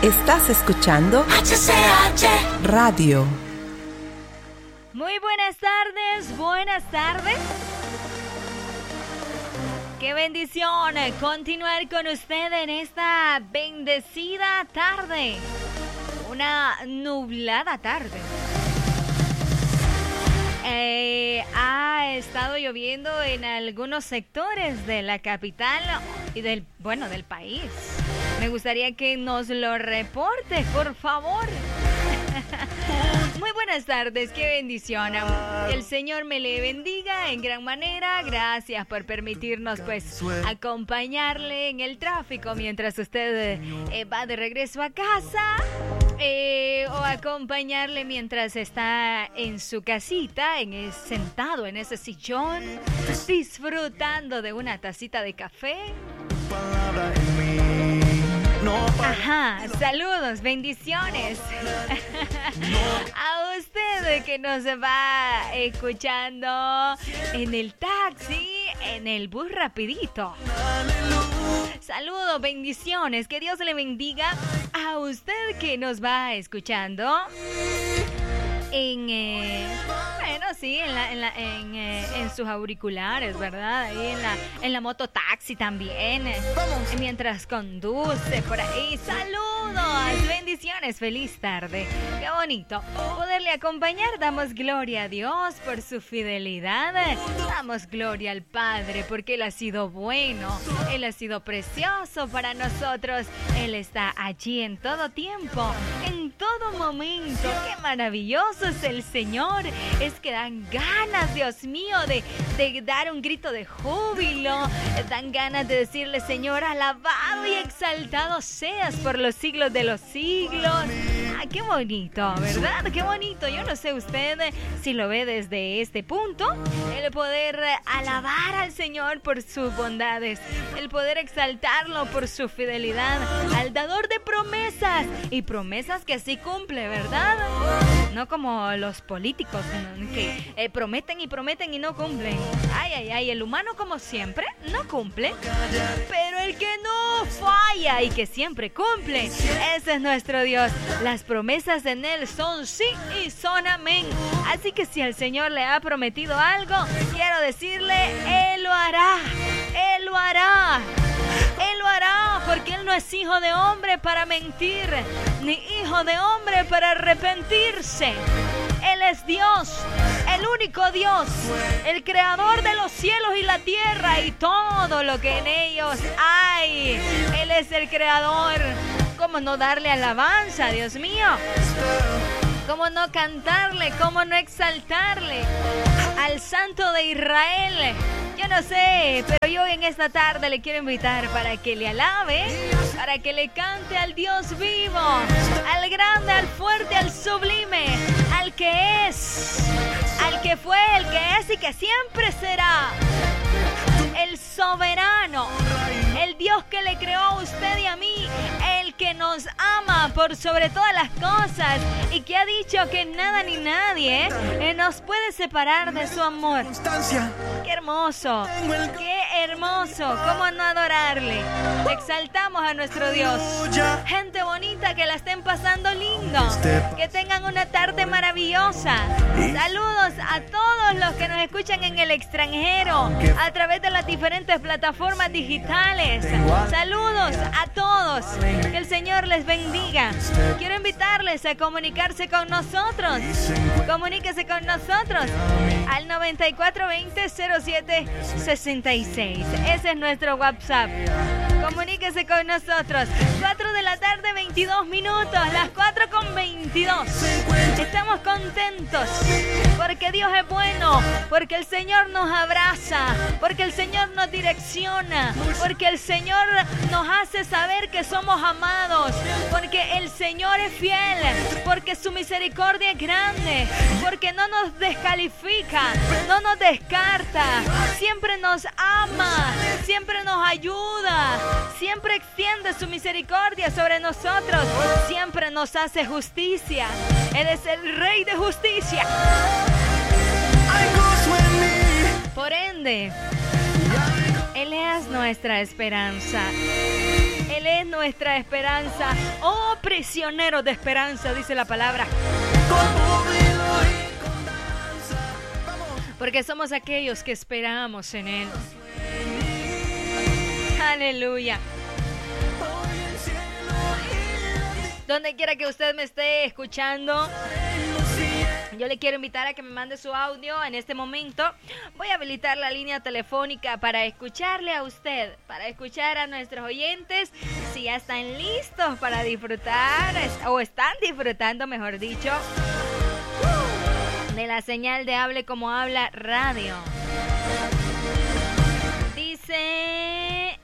Estás escuchando HCH Radio. Muy buenas tardes, buenas tardes. Qué bendición continuar con usted en esta bendecida tarde. Una nublada tarde. Ha estado lloviendo en algunos sectores de la capital y del país. Me gustaría que nos lo reporte, por favor. Muy buenas tardes, qué bendición. Que el Señor me le bendiga en gran manera. Gracias por permitirnos acompañarle en el tráfico mientras usted va de regreso a casa. O acompañarle mientras está en su casita, sentado en ese sillón, disfrutando de una tacita de café. Ajá, saludos, bendiciones a usted que nos va escuchando en el taxi, en el bus rapidito. Saludos, bendiciones, que Dios le bendiga a usted que nos va escuchando en sus auriculares, ¿verdad? Ahí en la mototaxi también, mientras conduce por ahí. Saludos, bendiciones, feliz tarde. Qué bonito poderle acompañar. Damos gloria a Dios por su fidelidad. Damos gloria al Padre porque Él ha sido bueno, Él ha sido precioso para nosotros. Él está allí en todo tiempo, en todo momento. Qué maravilloso es el Señor. Es que dan ganas, Dios mío, de dar un grito de júbilo. Dan ganas de decirle: Señor, alabado y exaltado seas por los siglos de los siglos. Ah, qué bonito, ¿verdad? Qué bonito. Yo no sé usted si lo ve desde este punto, el poder alabar al Señor por sus bondades, el poder exaltarlo por su fidelidad, al dador de promesas, y promesas que sí cumple, ¿verdad? No como los políticos que prometen y prometen y no cumplen. Ay, el humano como siempre no cumple, pero el que no falla y que siempre cumple, ese es nuestro Dios. Las promesas en Él son sí y son amén. Así que si el Señor le ha prometido algo, quiero decirle: Él lo hará, Él lo hará. Él lo hará, porque Él no es hijo de hombre para mentir, ni hijo de hombre para arrepentirse. Él es Dios, el único Dios, el creador de los cielos y la tierra y todo lo que en ellos hay. Él es el creador. ¿Cómo no darle alabanza, Dios mío? ¿Cómo no cantarle? ¿Cómo no exaltarle al Santo de Israel? Yo no sé, pero yo en esta tarde le quiero invitar para que le alabe, para que le cante al Dios vivo, al grande, al fuerte, al sublime, al que es, al que fue, el que es y que siempre será, el soberano, el Dios que le creó a usted y a mí, el que nos ama por sobre todas las cosas y que ha dicho que nada ni nadie nos puede separar de su amor. ¡Qué hermoso! ¡Qué hermoso! ¿Cómo no adorarle? Exaltamos a nuestro Dios. Gente bonita, que la estén pasando lindo, que tengan una tarde maravillosa. Saludos a todos los que nos escuchan en el extranjero a través de las diferentes plataformas digitales. Saludos a todos, que el Señor les bendiga. Quiero invitarles a comunicarse con nosotros. Comuníquese con nosotros al 9420-0766. Ese es nuestro WhatsApp. Comuníquese con nosotros. 4 de la tarde, 22 minutos. Las 4:22. Estamos contentos porque Dios es bueno, porque el Señor nos abraza, porque el Señor nos direcciona, porque el Señor nos hace saber que somos amados, porque el Señor es fiel, porque su misericordia es grande, porque no nos descalifica, no nos descarta, siempre nos ama, siempre nos ayuda, siempre extiende su misericordia sobre nosotros, siempre nos hace justicia. Él es el Rey de justicia. Por ende, Él es nuestra esperanza. Él es nuestra esperanza. Oh, prisioneros de esperanza, dice la palabra. Porque somos aquellos que esperamos en Él. Aleluya. Donde quiera que usted me esté escuchando, yo le quiero invitar a que me mande su audio en este momento. Voy a habilitar la línea telefónica para escucharle a usted, para escuchar a nuestros oyentes, si ya están listos para disfrutar, o están disfrutando, mejor dicho, de la señal de Hable Como Habla Radio. Dice...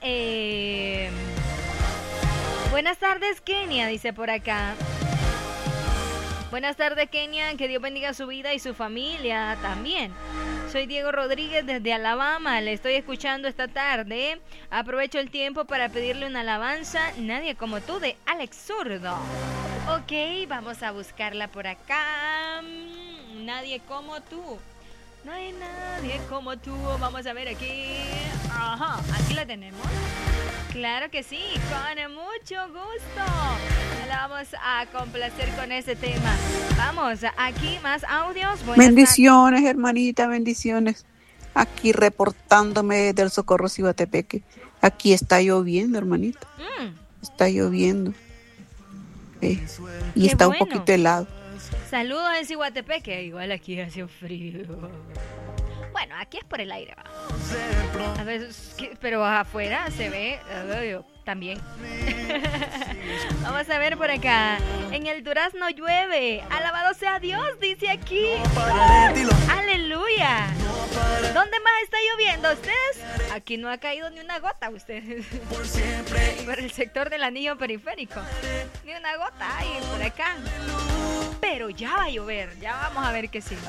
buenas tardes, Kenia, dice por acá. Buenas tardes, Kenia, que Dios bendiga su vida y su familia también. Soy Diego Rodríguez desde Alabama, le estoy escuchando esta tarde. Aprovecho el tiempo para pedirle una alabanza, Nadie como tú, de Alex Zurdo. Ok, vamos a buscarla por acá. Nadie como tú. No hay nadie como tú. Vamos a ver aquí. Ajá, aquí la tenemos. Claro que sí, con mucho gusto. La vamos a complacer con ese tema. Vamos, aquí más audios. Bendiciones, hermanita, bendiciones. Aquí reportándome del Socorro Cibatepeque. Aquí está lloviendo, hermanita. Está lloviendo. Y está un poquito helado. Saludos en Cihuatepeque, igual aquí hace frío. Bueno, aquí es por el aire, va. A veces, pero afuera se ve también. Vamos a ver por acá. En el Durazno llueve. Alabado sea Dios, dice aquí. Aleluya. ¿Dónde más está lloviendo ustedes? Aquí no ha caído ni una gota ustedes. Por el sector del anillo periférico. Ni una gota hay por acá. Pero ya va a llover. Ya vamos a ver que sí.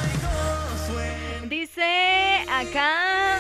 Dice acá.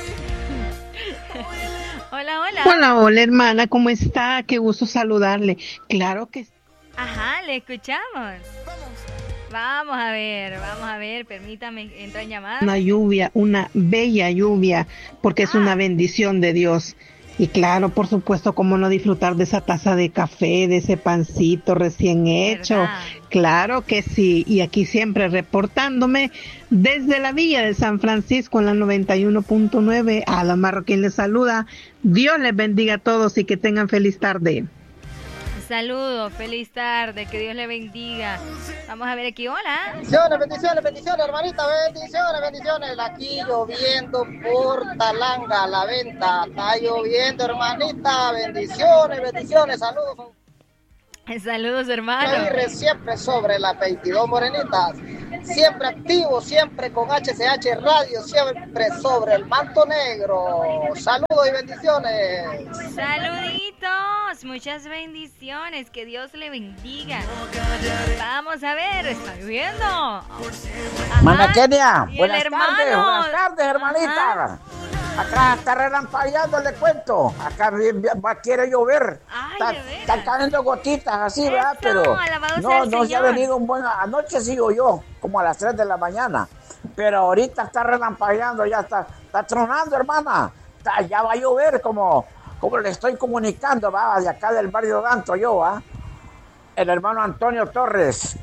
Hola, hola. Hola, hola, hermana, ¿cómo está? Qué gusto saludarle. Claro que... Ajá, le escuchamos. Vamos a ver, permítame, entra en llamada. Una lluvia, una bella lluvia, porque es una bendición de Dios. Y claro, por supuesto, cómo no disfrutar de esa taza de café, de ese pancito recién hecho. ¿Verdad? Claro que sí. Y aquí siempre reportándome desde la Villa de San Francisco en la 91.9. Ada Marroquín les saluda. Dios les bendiga a todos y que tengan feliz tarde. Saludos, feliz tarde, que Dios le bendiga. Vamos a ver aquí, hola. Bendiciones, hermanita, bendiciones. Aquí lloviendo por Talanga, la venta. Está lloviendo, hermanita, bendiciones, saludos. Saludos, hermano. Aguirre siempre sobre las 22 morenitas. Siempre activo, siempre con HCH Radio, siempre sobre el manto negro. Saludos y bendiciones. Saluditos, muchas bendiciones, que Dios le bendiga. Vamos a ver, está lloviendo. Mana Kenia, buenas tardes, hermanita. Ajá. Acá está relampagueando, le cuento. Acá quiere llover. Está cayendo gotitas así, ¿verdad? Pero no se ha venido un buen... Anoche sigo yo, como a las 3 de la mañana. Pero ahorita está relampagueando, ya está tronando, hermana. Ya va a llover, como le estoy comunicando, va, de acá del barrio Danto, yo, va. El hermano Antonio Torres.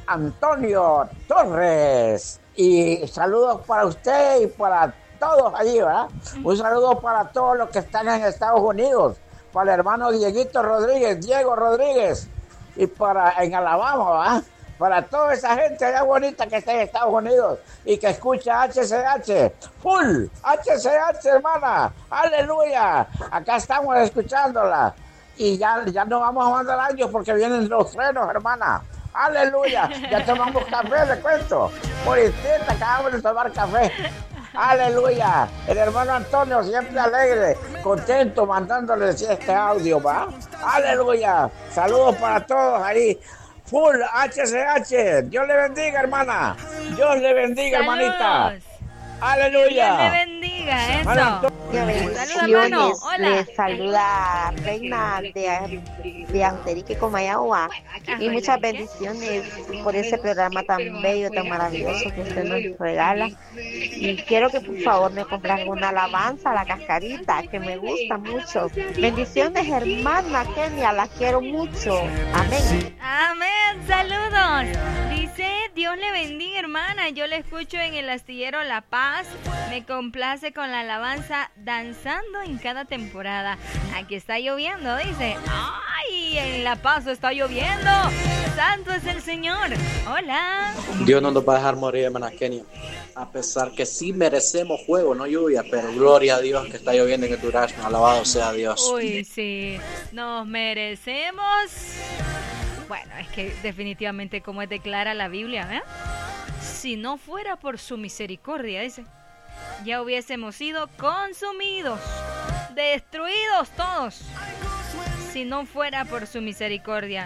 Y saludos para usted y para todos allí, ¿verdad? Un saludo para todos los que están en Estados Unidos, para el hermano Diego Rodríguez, y en Alabama, ¿verdad? Para toda esa gente allá bonita que está en Estados Unidos y que escucha HCH, full HCH, hermana, aleluya, acá estamos escuchándola, y ya no vamos a mandar años porque vienen los frenos, hermana. Aleluya, ya tomamos café, le cuento, por intenta, acabamos de tomar café. Aleluya, el hermano Antonio siempre alegre, contento, mandándoles este audio, ¿va? Aleluya, saludos para todos ahí, full HCH, Dios le bendiga, hermana, Dios le bendiga, saludos. Hermanita, aleluya. Dios le bendiga, eso. bendiciones. Les saluda Reina de Anterique, Comayagua. Y muchas bendiciones por ese programa tan bello, tan maravilloso que usted nos regala. Y quiero que por favor me compren una alabanza a la cascarita, que me gusta mucho. Bendiciones, hermana Kenia, la quiero mucho. Amén. Amén, saludos. Dice, Dios le bendiga, hermana. Yo le escucho en el astillero La Paz. Me complace con la alabanza Danzando en cada temporada. Aquí está lloviendo, dice. ¡Ay! En La Paz está lloviendo. Santo es el Señor. Hola. Dios no nos va a dejar morir, hermana Kenia. A pesar que sí merecemos fuego, no lluvia, pero gloria a Dios que está lloviendo en el Durazno. Alabado sea Dios. Uy, sí. Nos merecemos. Bueno, es que definitivamente como declara la Biblia, ¿eh? Si no fuera por su misericordia, dice, ya hubiésemos sido consumidos, destruidos todos. Si no fuera por su misericordia.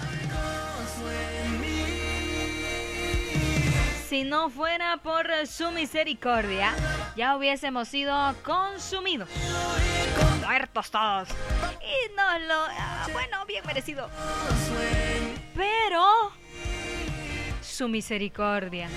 Si no fuera por su misericordia, ya hubiésemos sido consumidos, muertos todos. Y no lo... bueno, bien merecido. Pero su misericordia,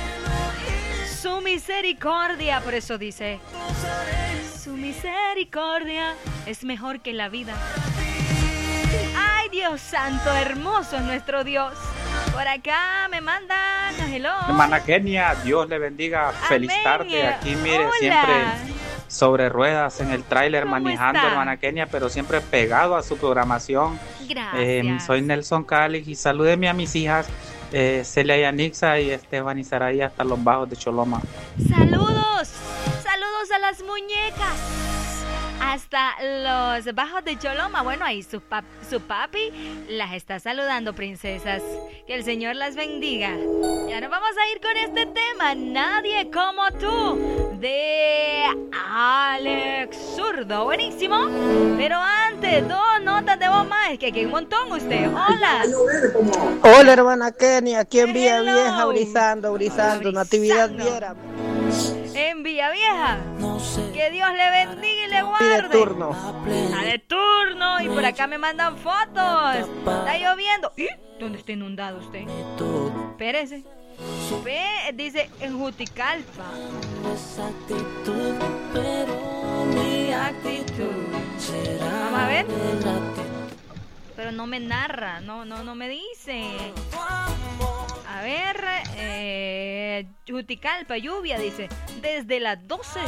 por eso dice, su misericordia es mejor que la vida. Ay, Dios santo, hermoso es nuestro Dios. Por acá me mandan hello. Hermana Kenia, Dios le bendiga. Amén. Feliz tarde. Aquí mire, hola. Siempre sobre ruedas en el tráiler manejando, está? Hermana Kenia, pero siempre pegado a su programación. Gracias. Soy Nelson Cali y salúdeme a mis hijas Celia y Anixa y Esteban y Saraí hasta los bajos de Choloma. Saludos a las muñecas. Hasta los bajos de Choloma. Bueno, ahí su papi las está saludando, princesas. Que el Señor las bendiga. Ya nos vamos a ir con este tema, Nadie como tú, de Alex Zurdo. Buenísimo. Pero antes, 2 notas de voz más. Es que aquí hay un montón usted. Hola. Hola, hermana Kenia. Aquí en Villa Vieja, brizando. Natividad Viera. En Villa Vieja. Que Dios le bendiga y le guarde. De turno. De turno. Y por acá me mandan fotos. Está lloviendo. ¿Y dónde está inundado usted? Espérese. Dice en Juticalpa. Vamos a ver. Pero no me narra. No me dice. A ver, Juticalpa, lluvia, dice, desde las 12.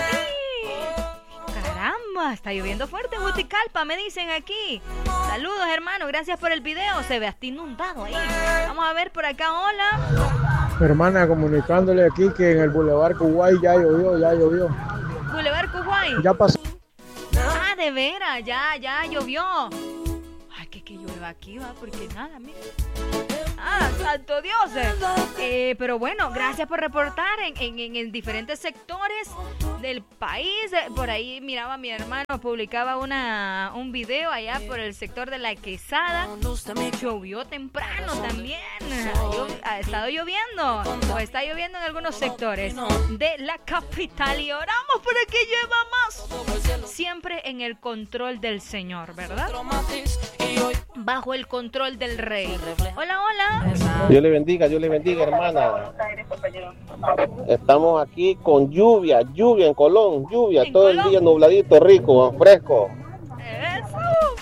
Caramba, está lloviendo fuerte en Juticalpa, me dicen aquí. Saludos, hermano, gracias por el video, se ve hasta inundado ahí. Vamos a ver por acá, hola. Hermana, comunicándole aquí que en el Boulevard Kuwait ya llovió. ¿Boulevard Kuwait? Ya pasó. Ah, de veras, ya llovió. Ay, que llueva aquí, va, porque nada, mira. Ah, santo Dios. Pero bueno, gracias por reportar en diferentes sectores del país. Por ahí miraba a mi hermano, publicaba un video allá por el sector de La Quesada. Llovió temprano también. Ha estado lloviendo, o está lloviendo en algunos sectores de la capital. Y oramos para que llueva más. Siempre en el control del Señor, ¿verdad? Bajo el control del Rey. Hola. Dios le bendiga, hermana. Estamos aquí con lluvia en Colón, todo el día nubladito, rico, fresco. Eso.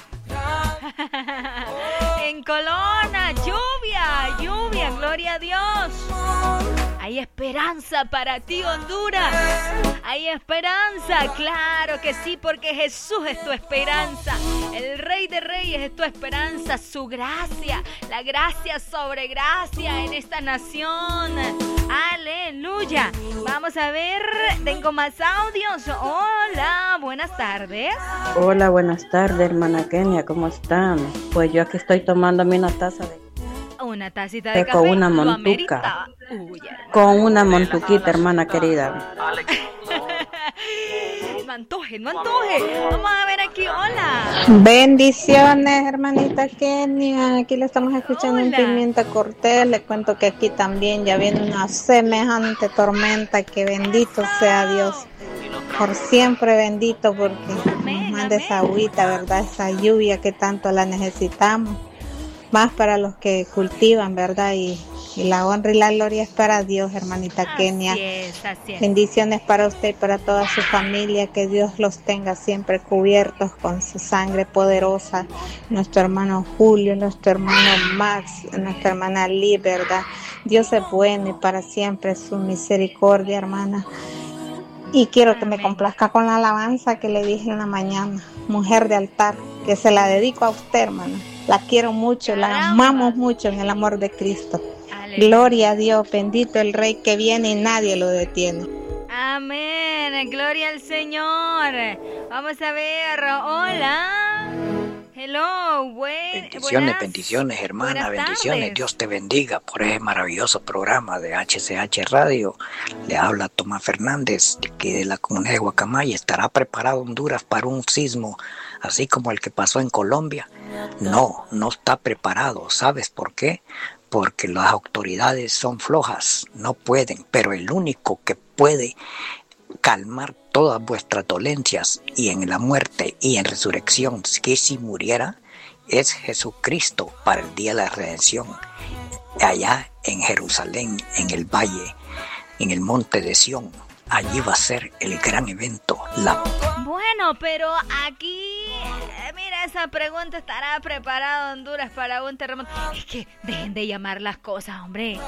En Colona, lluvia, gloria a Dios. Hay esperanza para ti, Honduras. Hay esperanza, claro que sí, porque Jesús es tu esperanza. El Rey de Reyes es tu esperanza, su gracia, la gracia sobre gracia en esta nación. Aleluya. Vamos a ver, tengo más audios. Hola, buenas tardes. Hola, buenas tardes, hermana Kenia, ¿cómo están? Pues yo aquí estoy tomándome una tacita de café con una montuca. Con una montuquita, hermana querida. No antoje. Vamos a ver aquí, hola. Bendiciones, hermanita Kenia. Aquí le estamos escuchando en Pimienta Cortés. Le cuento que aquí también ya viene una semejante tormenta. Que bendito sea Dios. por siempre bendito, porque nos manda esa agüita, ¿verdad? Esa lluvia que tanto la necesitamos, más para los que cultivan, ¿verdad? Y la honra y la gloria es para Dios, hermanita Kenia. Así es. Bendiciones para usted y para toda su familia, que Dios los tenga siempre cubiertos con su sangre poderosa. Nuestro hermano Julio, nuestro hermano Max, nuestra hermana Liz, ¿verdad? Dios es bueno y para siempre su misericordia, hermana. Y quiero que me complazca con la alabanza que le dije en la mañana, Mujer de Altar, que se la dedico a usted, hermana. La quiero mucho, la amamos mucho en el amor de Cristo. Gloria a Dios, bendito el Rey que viene y nadie lo detiene. Amén, gloria al Señor. Vamos a ver, hola. Hello, bendiciones, hermana, bendiciones. Dios te bendiga por ese maravilloso programa de HCH Radio. Le habla Tomás Fernández, de aquí de la comunidad de Guacamaya. ¿Estará preparado Honduras para un sismo así como el que pasó en Colombia? No está preparado. ¿Sabes por qué? Porque las autoridades son flojas, no pueden, pero el único que puede calmar todas vuestras dolencias y en la muerte y en resurrección, que si muriera, es Jesucristo para el día de la redención, allá en Jerusalén, en el valle, en el monte de Sión. Allí va a ser el gran evento. Bueno, pero aquí, mira, esa pregunta, ¿estará preparado Honduras para un terremoto? Es que dejen de llamar las cosas, hombre.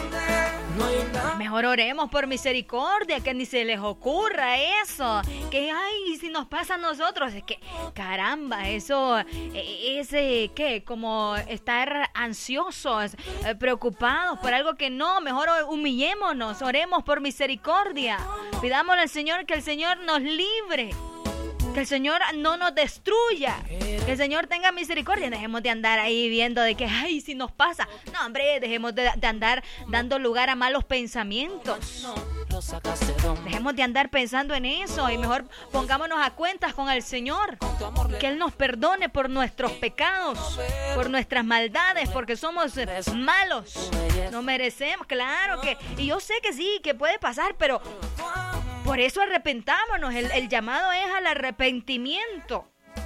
Mejor oremos por misericordia, que ni se les ocurra eso. Que, ay, si nos pasa a nosotros, es que, caramba, eso es, ¿qué? Como estar ansiosos, preocupados por algo que no. Mejor humillémonos, oremos por misericordia. Pidámosle al Señor que el Señor nos libre, que el Señor no nos destruya, que el Señor tenga misericordia. Dejemos de andar ahí viendo de que, ay, si nos pasa. No, hombre, dejemos de andar dando lugar a malos pensamientos. Dejemos de andar pensando en eso y mejor pongámonos a cuentas con el Señor. Que Él nos perdone por nuestros pecados, por nuestras maldades, porque somos malos. No merecemos, claro que... Y yo sé que sí, que puede pasar, pero por eso arrepentámonos. El llamado es al arrepentimiento.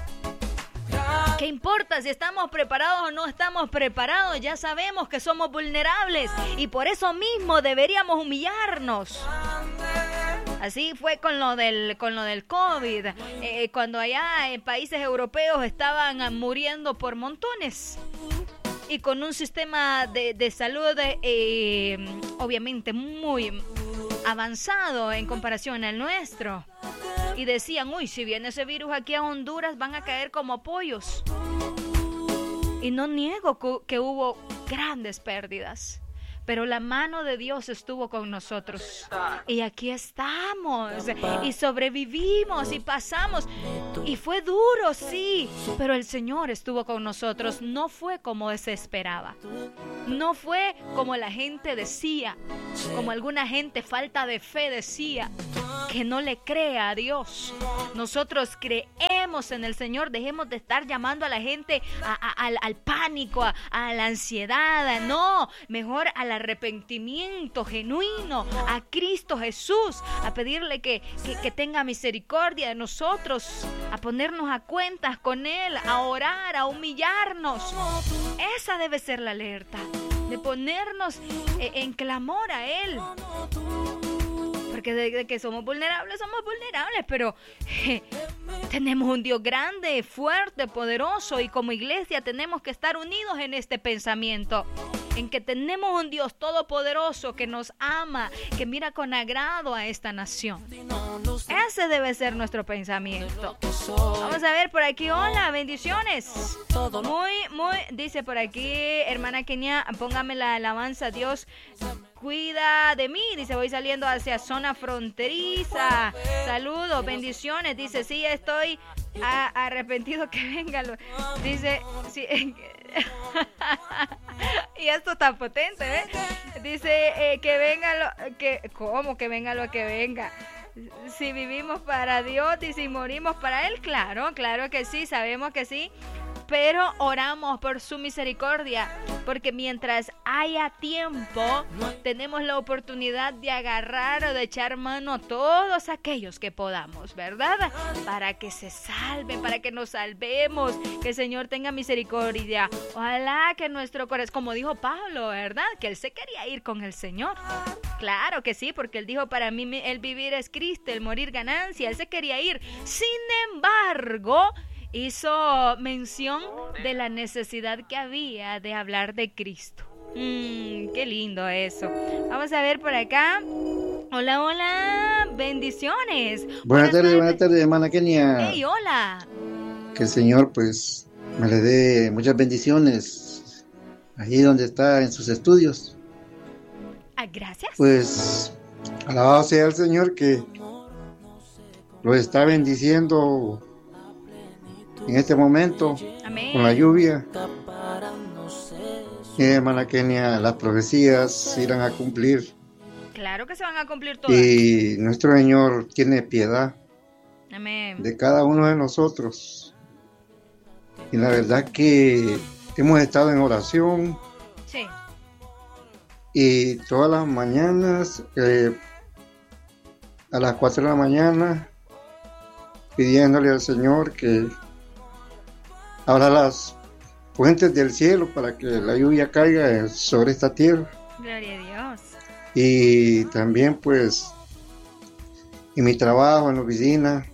¿Qué importa si estamos preparados o no estamos preparados? Ya sabemos que somos vulnerables y por eso mismo deberíamos humillarnos. Así fue con lo del COVID, cuando allá en países europeos estaban muriendo por montones. Y con un sistema de salud obviamente muy avanzado en comparación al nuestro. Y decían, uy, si viene ese virus aquí a Honduras van a caer como pollos. Y no niego que hubo grandes pérdidas, pero la mano de Dios estuvo con nosotros. Y aquí estamos. Y sobrevivimos y pasamos. Y fue duro, sí, pero el Señor estuvo con nosotros. No fue como se esperaba. No fue como la gente decía, como alguna gente falta de fe decía, que no le crea a Dios. Nosotros creemos en el Señor. Dejemos de estar llamando a la gente al pánico, a la ansiedad. No, mejor al arrepentimiento genuino, a Cristo Jesús, a pedirle que tenga misericordia de nosotros, a ponernos a cuentas con Él, a orar, a humillarnos. Esa debe ser la alerta, de ponernos en clamor a Él. Porque de que somos vulnerables, pero tenemos un Dios grande, fuerte, poderoso, y como iglesia tenemos que estar unidos en este pensamiento, en que tenemos un Dios todopoderoso que nos ama, que mira con agrado a esta nación. Ese debe ser nuestro pensamiento. Vamos a ver por aquí, hola, bendiciones. Muy, dice por aquí, hermana Kenia, póngame la alabanza, Dios cuida de mí, dice, voy saliendo hacia zona fronteriza. Saludos, bendiciones, dice, sí, estoy arrepentido, que venga, dice, sí. Y esto está potente, ¿eh? Dice, que venga ¿cómo que venga lo que venga? Si vivimos para Dios y si morimos para Él, claro que sí, sabemos que sí. pero oramos por su misericordia, porque mientras haya tiempo, tenemos la oportunidad de agarrar o de echar mano a todos aquellos que podamos, ¿verdad? Para que se salven, para que nos salvemos, que el Señor tenga misericordia. Ojalá que nuestro corazón, como dijo Pablo, ¿verdad? Que él se quería ir con el Señor. Claro que sí, porque él dijo, para mí el vivir es Cristo, el morir ganancia. Él se quería ir. Sin embargo, hizo mención de la necesidad que había de hablar de Cristo. Qué lindo eso. Vamos a ver por acá. Hola, hola, bendiciones. Buenas tardes, hermana Kenia. Hey, hola. Que el Señor pues me le dé muchas bendiciones allí donde está en sus estudios. Gracias. Pues alabado sea el Señor que lo está bendiciendo en este momento. Amén. Con la lluvia. Hermana Kenia, las profecías se irán a cumplir. Claro que se van a cumplir todas. Y nuestro Señor tiene piedad. Amén. De cada uno de nosotros. Y la verdad que hemos estado en oración. Sí. Y todas las mañanas, a las 4 de la mañana, pidiéndole al Señor que abra las fuentes del cielo para que la lluvia caiga sobre esta tierra. Gloria a Dios. Y también pues en mi trabajo, en la oficina.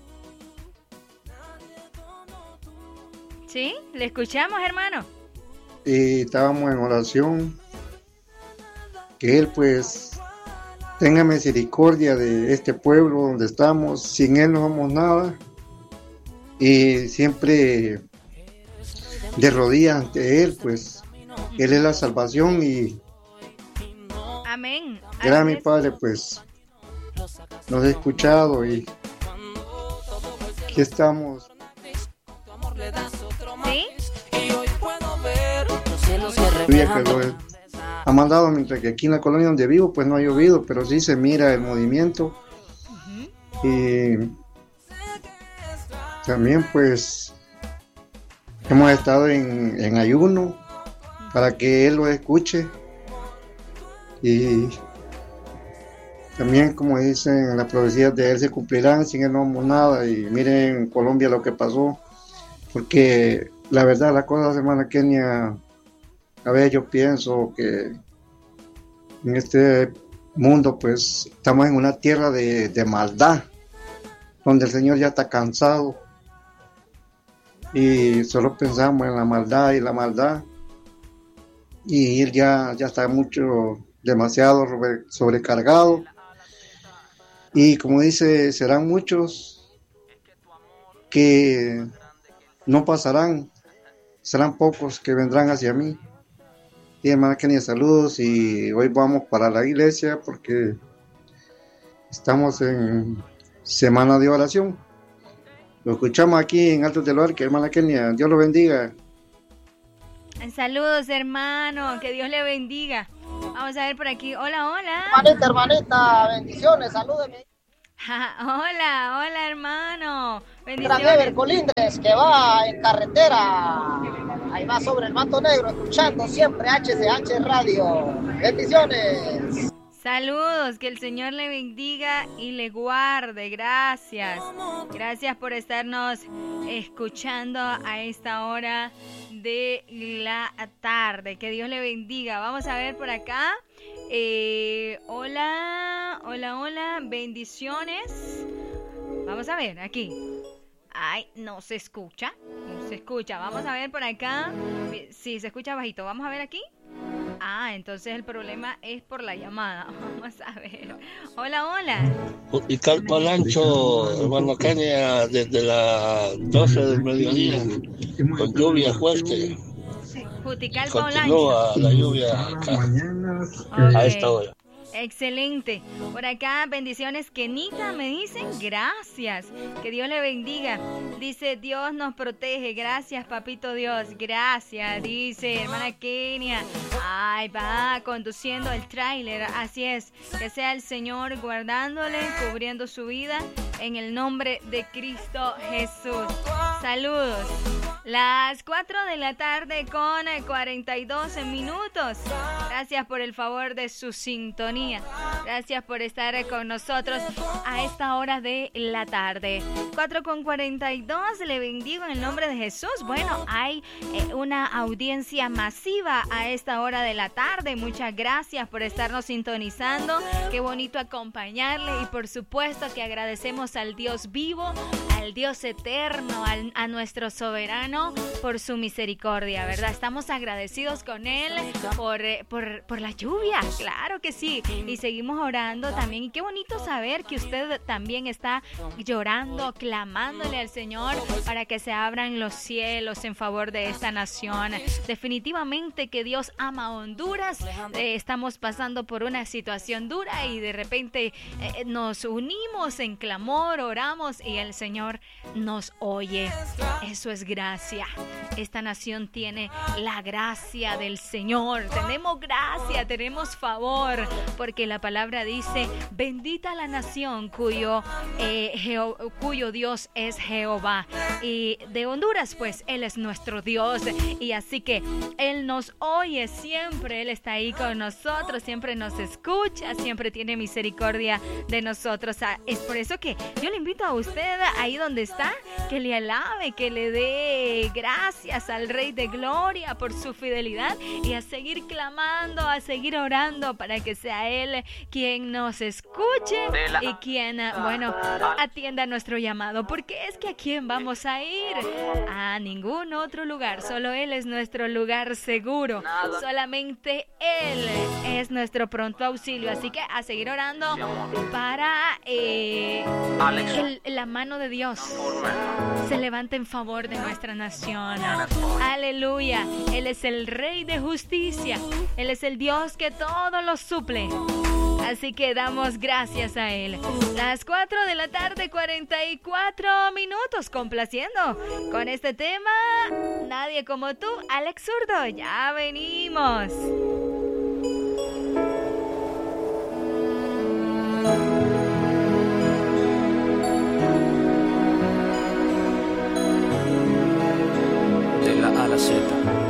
¿Sí? ¿Le escuchamos, hermano? Y estábamos en oración. Que Él pues tenga misericordia de este pueblo donde estamos. Sin Él no somos nada. Y siempre de rodillas ante Él, pues Él es la salvación. Y amén. Gracias, mi Padre, pues nos ha escuchado y aquí estamos. ¿Sí? Que lo ha mandado, mientras que aquí en la colonia donde vivo pues no ha llovido, pero sí se mira el movimiento. Y también pues hemos estado en ayuno para que Él lo escuche. Y también, como dicen las profecías de Él, se cumplirán, sin Él no somos nada. Y miren en Colombia lo que pasó, porque la verdad las cosas, hermana Kenia, a veces yo pienso que en este mundo pues estamos en una tierra de maldad, donde el Señor ya está cansado y solo pensamos en la maldad y la maldad, y Él ya está demasiado sobrecargado. Y como dice, serán muchos que no pasarán, serán pocos que vendrán hacia mí. Y hermana Kenia, saludos, y hoy vamos para la iglesia porque estamos en semana de oración. Lo escuchamos aquí en Altos del Orque, hermana Kenia, Dios lo bendiga. Saludos, hermano, que Dios le bendiga. Vamos a ver por aquí. Hola, hola. Hermanita, bendiciones, salúdeme. Hola, hermano. Bendiciones. Colindres, que va en carretera. Ahí va sobre el Manto Negro, escuchando siempre HCH Radio. Bendiciones. Saludos, que el Señor le bendiga y le guarde. Gracias. Gracias por estarnos escuchando a esta hora de la tarde. Que Dios le bendiga. Vamos a ver por acá. Hola. Bendiciones. Vamos a ver aquí. Ay, no se escucha. Vamos a ver por acá. Sí, se escucha bajito. Vamos a ver aquí. Entonces el problema es por la llamada. Vamos a ver. Hola. Y Calpalancho, hermano Kenia, desde las 12 del mediodía, con lluvia fuerte. Continúa la lluvia acá, a esta hora. Excelente. Por acá, bendiciones. Kenita, me dicen, gracias. Que Dios le bendiga. Dice, Dios nos protege. Gracias, papito Dios. Gracias, dice hermana Kenia. Ay, va conduciendo el tráiler. Así es. Que sea el Señor guardándole, cubriendo su vida en el nombre de Cristo Jesús. Saludos. Las 4 de la tarde con 42 minutos. Gracias por el favor de su sintonía. Gracias por estar con nosotros a esta hora de la tarde. 4 con 42, le bendigo en el nombre de Jesús. Bueno, hay una audiencia masiva a esta hora de la tarde. Muchas gracias por estarnos sintonizando. Qué bonito acompañarle y por supuesto que agradecemos al Dios vivo, al Dios eterno, a nuestro soberano por su misericordia, ¿verdad? Estamos agradecidos con Él por la lluvia, claro que sí. Y seguimos orando también. Y qué bonito saber que usted también está llorando, clamándole al Señor para que se abran los cielos en favor de esta nación. Definitivamente que Dios ama a Honduras. Estamos pasando por una situación dura y de repente nos unimos en clamor, oramos y el Señor nos oye. Eso es gracia. Esta nación tiene la gracia del Señor. Tenemos gracia, tenemos favor, porque la palabra dice: bendita la nación cuyo Dios es Jehová. Y de Honduras, pues, Él es nuestro Dios. Y así que Él nos oye siempre. Él está ahí con nosotros, siempre nos escucha, siempre tiene misericordia de nosotros. Es por eso que yo le invito a usted, ahí donde está, que le alabe, que le dé gracias al Rey de Gloria por su fidelidad y a seguir clamando, a seguir orando para que sea Él quien nos escuche y quien, atienda nuestro llamado. Porque es que ¿a quién vamos a ir? A ningún otro lugar. Solo Él es nuestro lugar seguro. Solamente Él es nuestro pronto auxilio. Así que a seguir orando para la mano de Dios se levante en favor de nuestra nación. Aleluya. Él es el Rey de justicia. Él es el Dios que todo lo suple. Así que damos gracias a Él. Las 4 de la tarde, 44 minutos, complaciendo con este tema. Nadie como tú, Alex Zurdo. Ya venimos. De la A a la Z.